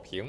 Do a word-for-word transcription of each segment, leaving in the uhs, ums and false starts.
评。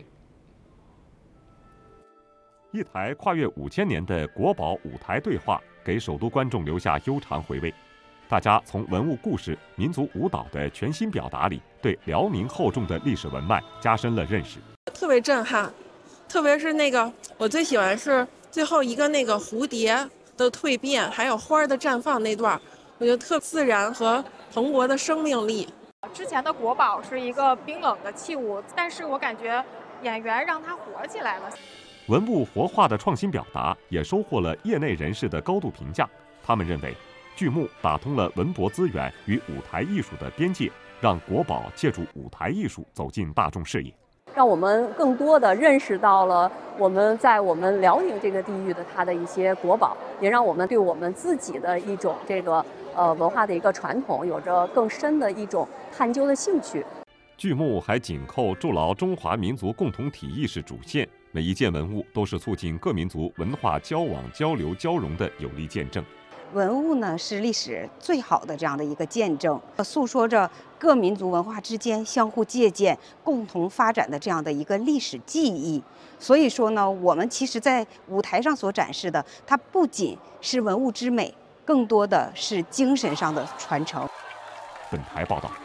一台跨越五千年的国宝舞台对话，给首都观众留下悠长回味。大家从文物故事、民族舞蹈的全新表达里，对辽宁厚重的历史文脉加深了认识。 特别震撼，特别是那个我最喜欢是最后一个那个蝴蝶的蜕变，还有花的绽放那段，我觉得特自然和蓬勃的生命力。 之前的国宝是一个冰冷的器物，但是我感觉演员让它活起来了。 文物活化的创新表达也收获了业内人士的高度评价。他们认为，剧目打通了文博资源与舞台艺术的边界，让国宝借助舞台艺术走进大众视野， 让我们更多的认识到了我们在我们辽宁这个地域的它的一些国宝，也让我们对我们自己的一种这个呃文化的一个传统有着更深的一种探究的兴趣。 剧目还紧扣筑牢中华民族共同体意识主线，每一件文物都是促进各民族文化交往、交流、交融的有力见证。 文物呢是历史最好的这样的一个见证，诉说着各民族文化之间相互借鉴、共同发展的这样的一个历史记忆。所以说呢，我们其实在舞台上所展示的，它不仅是文物之美，更多的是精神上的传承。 本台报道。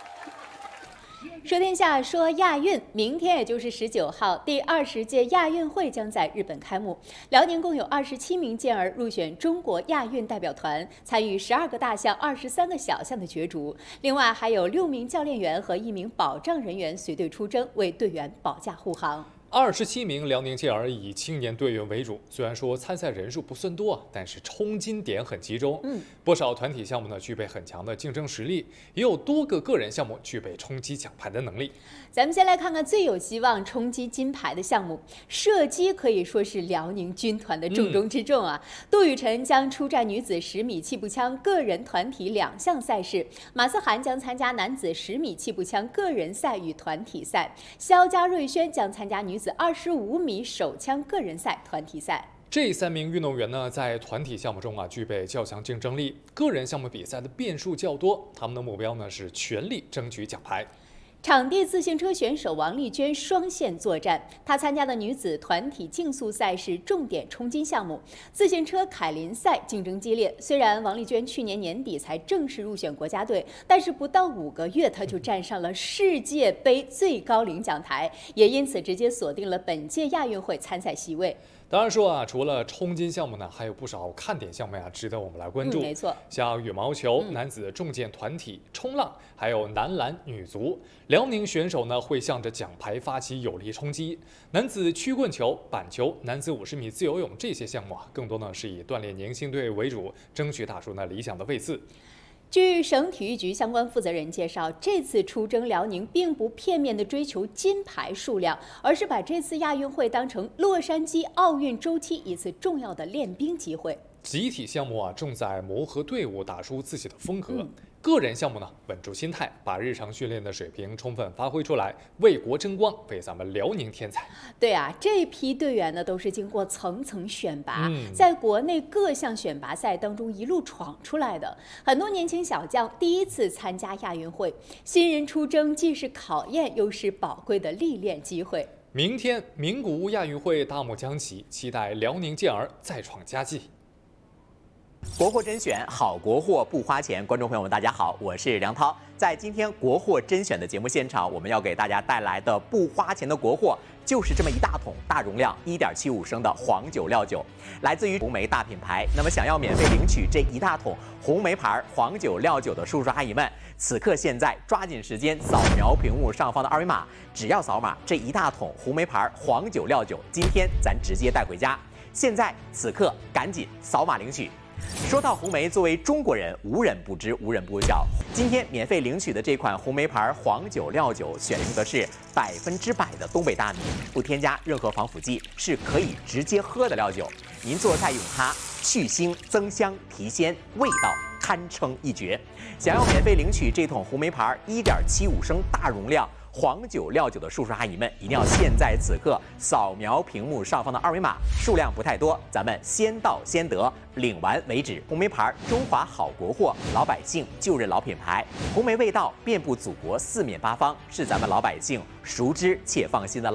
说天下，说亚运，明天也就是十九号，第二十届亚运会将在日本开幕。辽宁共有二十七名健儿入选中国亚运代表团，参与十二个大项、二十三个小项的角逐。另外还有六名教练员和一名保障人员随队出征，为队员保驾护航。 二十七名辽宁健儿以青年队员为主，虽然说参赛人数不算多，但是冲金点很集中。嗯，不少团体项目呢具备很强的竞争实力，也有多个个人项目具备冲击奖牌的能力。 咱们先来看看最有希望冲击金牌的项目，射击可以说是辽宁军团的重中之重啊。嗯、杜雨辰将出战女子十米气步枪个人、团体两项赛事，马思涵将参加男子十米气步枪个人赛与团体赛，肖家瑞轩将参加女子二十五米手枪个人赛、团体赛。 这三名运动员呢，在团体项目中啊，具备较强竞争力；个人项目比赛的变数较多，他们的目标呢是全力争取奖牌。 场地自行车选手王丽娟双线作战，她参加的女子团体竞速赛是重点冲金项目，自行车凯林赛竞争激烈。虽然王丽娟去年年底才正式入选国家队，但是不到五个月，她就站上了世界杯最高领奖台，也因此直接锁定了本届亚运会参赛席位。 当然说啊，除了冲金项目呢，还有不少看点项目呀，值得我们来关注。 嗯、没错， 像羽毛球、 嗯、 男子重剑团体、冲浪，还有男篮、女足，辽宁选手呢会向着奖牌发起有力冲击。男子曲棍球、板球、男子五十米自由泳这些项目啊，更多呢是以锻炼年轻队为主，争取打出呢理想的位次。 据省体育局相关负责人介绍，这次出征辽宁并不片面地追求金牌数量，而是把这次亚运会当成洛杉矶奥运周期一次重要的练兵机会。 集体项目啊，重在磨合队伍，打出自己的风格； 嗯、 个人项目呢，稳住心态，把日常训练的水平充分发挥出来，为国争光，为咱们辽宁添彩。 对啊，这批队员呢，都是经过层层选拔， 嗯、 在国内各项选拔赛当中一路闯出来的。很多年轻小将第一次参加亚运会，新人出征既是考验，又是宝贵的历练机会。 明天名古屋亚运会大幕将起，期待辽宁健儿再创佳绩。 国货甄选，好国货不花钱。观众朋友们，大家好，我是梁涛。在今天国货甄选的节目现场，我们要给大家带来的不花钱的国货，就是这么一大桶大容量一点七五升的黄酒料酒，来自于红梅大品牌。那么，想要免费领取这一大桶红梅牌黄酒料酒的叔叔阿姨们，此刻现在抓紧时间扫描屏幕上方的二维码，只要扫码，这一大桶红梅牌黄酒料酒，今天咱直接带回家。现在此刻赶紧扫码领取。说到红梅，作为中国人，无人不知，无人不晓。今天免费领取的这款红梅牌黄酒料酒，选用的是百分之百的东北大米，不添加任何防腐剂，是可以直接喝的料酒。您做菜用它，去腥增香提鲜，味道堪称一绝。想要免费领取这桶红梅牌一点七五升大容量黄酒料酒的叔叔阿姨们，一定要现在此刻扫描屏幕上方的二维码，数量不太多，咱们先到先得，领完为止。红梅牌，中华好国货，老百姓就认老品牌，红梅味道遍布祖国四面八方，是咱们老百姓熟知且放心的老。